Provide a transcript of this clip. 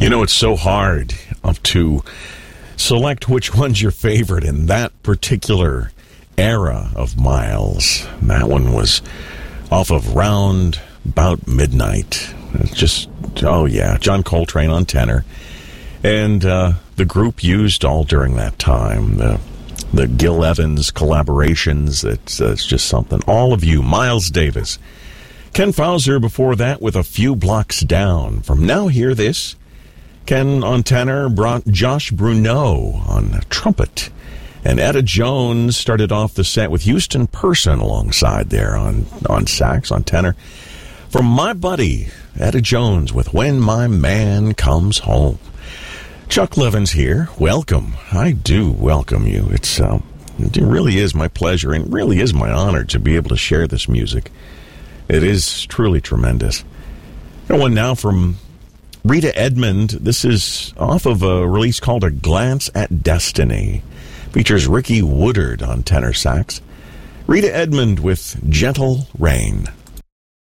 It's so hard to select which one's your favorite in that particular era of Miles. That one was off of Round About Midnight. It's just, John Coltrane on tenor. And the group used all during that time. The Gil Evans collaborations, it's just something. All of you, Miles Davis. Ken Fauser before that with A Few Blocks Down. From Now Hear This, Ken on tenor brought Josh Bruneau on trumpet. And Etta Jones started off the set with Houston Person alongside there on sax, on tenor. From my buddy, Etta Jones with When My Man Comes Home. Chuck Levins here. Welcome. I do welcome you. It really is my pleasure and really is my honor to be able to share this music. It is truly tremendous. Got one now from Rita Edmond. This is off of a release called A Glance at Destiny. Features Ricky Woodard on tenor sax. Rita Edmond with Gentle Rain.